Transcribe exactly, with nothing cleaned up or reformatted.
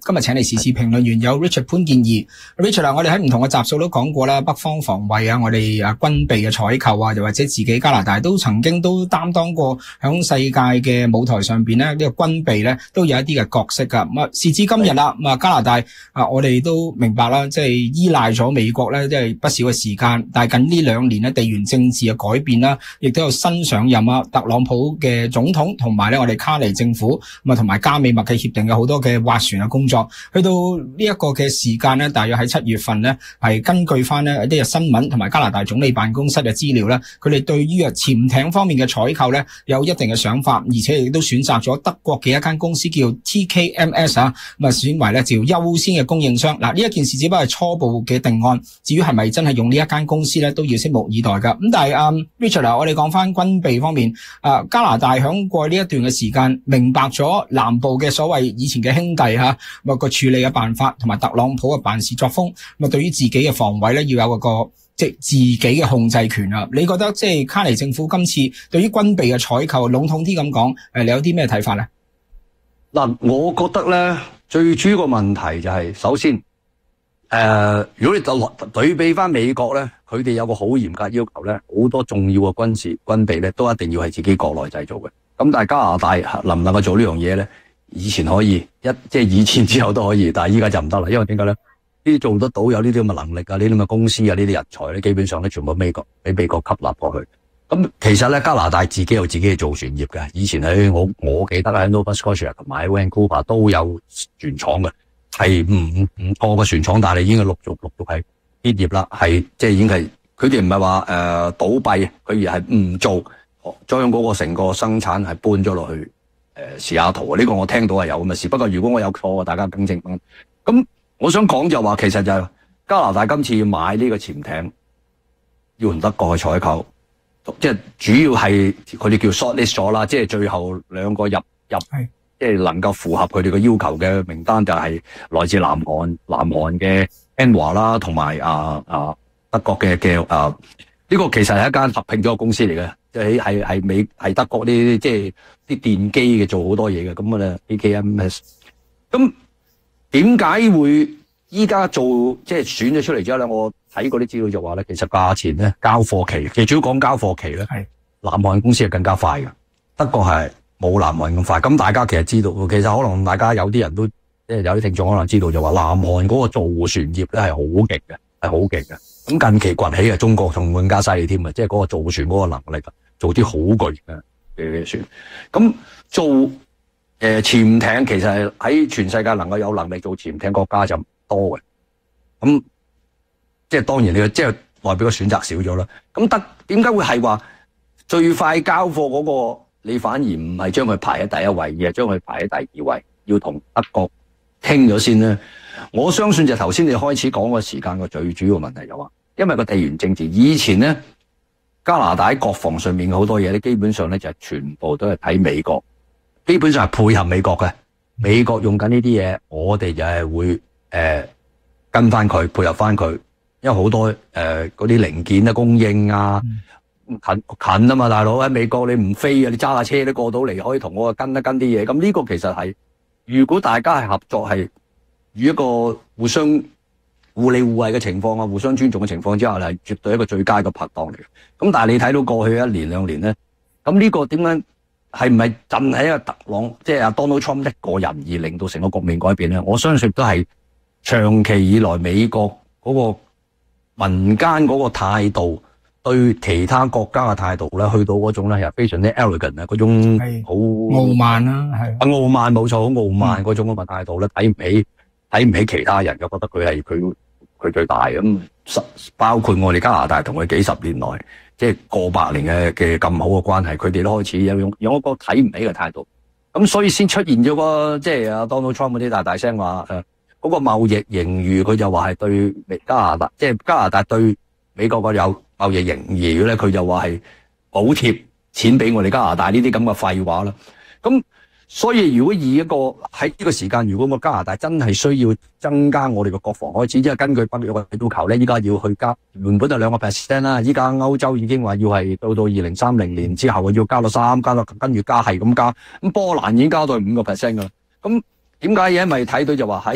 今日請嚟時事評論員有 Richard 潘建義。Richard 啊，我哋喺唔同嘅集數都講過啦，北方防衛啊，我哋啊軍備嘅採購啊，又或者自己加拿大都曾經都擔當過響世界嘅舞台上邊咧，呢個軍備咧都有一啲嘅角色噶。咁啊，時至今日啦，咁啊加拿大啊，我哋都明白啦，即係依賴咗美國咧，即係不少嘅時間。但係近呢兩年咧，地緣政治嘅改變啦，亦都有新上任啊，特朗普嘅總統同埋咧我哋卡尼政府咁啊，同埋加美默契協定有好多嘅斡旋嘅工作。去到呢一個嘅時間咧，大約喺七月份咧，係根據翻咧一啲嘅新聞同埋加拿大總理辦公室嘅資料咧，佢哋對於啊潛艇方面嘅採購咧有一定嘅想法，而且亦都選擇咗德國嘅一間公司叫 T K M S 啊，咁啊選為咧就優先嘅供應商。嗱，呢一件事只不過係初步嘅定案，至於係咪真係用呢一間公司咧，都要拭目以待噶。咁但係啊、um, Richard 啊，我哋講翻軍備方面，啊加拿大響過去呢一段嘅時間明白咗南部嘅所謂以前嘅兄弟吓，咁啊個處理嘅辦法同埋特朗普嘅辦事作風，咁啊對於自己嘅防衛咧要有一個即係自己嘅控制權啊。你覺得即係卡尼政府今次對於軍備嘅採購，籠統啲咁講，誒你有啲咩睇法咧？ 嗱，我覺得咧最主要個問題就係、是、首先，誒、呃、如果你對對比翻美國咧，佢哋有個好嚴格要求咧，好多重要嘅軍事軍備咧都一定要係自己國內製造嘅。咁但係加拿大能唔能夠做呢樣嘢咧？以前可以一即係以前之後都可以，但係依家就唔得啦。因為點解咧？呢啲做得到有呢啲咁嘅能力啊，呢啲咁嘅公司啊，呢啲人才咧，基本上咧全部美國俾美國吸納過去。咁其實咧，加拿大自己有自己嘅造船業嘅。以前喺我我記得喺 Nova Scotia 同埋喺 Vancouver 都有船廠嘅，係唔唔錯嘅船廠，但係已經係陸續陸續係結業啦，係即係已經係佢哋唔係話誒倒閉，佢而係唔做，將嗰個成個生產係搬咗落去誒西雅圖啊。呢個我聽到係有咁嘅事，不過如果我有錯，大家更正翻。咁我想講就話，其實就係加拿大今次要買呢個潛艇，要同德國去採購。即係主要係佢哋叫 shortlist 咗啦，即係最後兩個入入，即係能夠符合佢哋嘅要求嘅名單就係來自南韓、南韓嘅 Hanwha 啦，同埋啊啊德國嘅嘅啊呢個其實係一間合併咗嘅公司嚟嘅，即係係係美係德國啲即係啲電機嘅做好多嘢嘅，咁啊 A K M S。咁點解會依家做即係選咗出嚟之後咧？我睇過啲資料就話咧，其實價錢咧交貨期，其實主要講交貨期咧，係南韓公司係更加快嘅，德國係冇南韓咁快。咁大家其實知道，其實可能大家有啲人都即係有啲聽眾可能知道就話，南韓嗰個造船業咧係好勁嘅，係好勁嘅。咁近期崛起啊，中國仲更加犀利添啊，即係嗰個造船嗰個能力啊，做啲好巨嘅嘅船。咁做誒、呃、潛艇其實係喺全世界能夠有能力做潛艇國家就唔多嘅。咁即係當然你即係代表個選擇少咗啦。咁得點解會係話最快交貨嗰個你反而唔係將佢排喺第一位，而係將佢排喺第二位，要同德國傾咗先咧？我相信就頭先你開始講個時間個最主要問題就話，因為個地緣政治，以前咧加拿大喺國防上面嘅好多嘢咧，基本上咧就係全部都係睇美國，基本上係配合美國嘅。美國用緊呢啲嘢，我哋就係會誒、呃、跟翻佢，配合翻佢。因為好多誒嗰啲零件啊供應啊、嗯、近近啊嘛，大佬喺美國你唔飛啊，你揸下車都過到嚟，可以同我跟一跟啲嘢。咁呢個其實係如果大家係合作，係與一個互相互利互惠嘅情況啊，互相尊重嘅情況之下，係絕對一個最佳嘅拍檔嚟嘅。咁但係你睇到過去一年兩年咧，咁呢個點解係唔係真係一個特朗即係阿 Donald Trump 一個人而令到成個局面改變咧？我相信都係長期以來美國嗰個民間嗰個態度對其他國家嘅態度咧，去到嗰種咧，又非常之 arrogant 啊，嗰種好傲慢啦，係傲慢冇錯，好傲慢嗰種咁嘅態度咧，睇唔起睇唔起其他人，就覺得佢係佢佢最大咁。包括我哋加拿大同佢幾十年來，即係過百年嘅嘅咁好嘅關係，佢哋都開始有用有一個睇唔起嘅態度，咁所以先出現咗個即係阿 Donald Trump 嗰啲大大聲話誒。嗰個貿易盈餘，佢就話係對加拿大，即係加拿大對美國個有貿易盈餘咧，佢就話係補貼錢俾我哋加拿大呢啲咁嘅廢話啦。咁所以如果以一個喺呢個時間，如果個加拿大真係需要增加我哋嘅國防開支，即係根據北約嘅要求咧，依家要去加，原本就兩個 percent 啦，依家歐洲已經話要係到到二零三零年之後要加到三，加到跟住加係咁加，咁波蘭已經加到五個 percent 噶啦。咁點解？因為睇到就話喺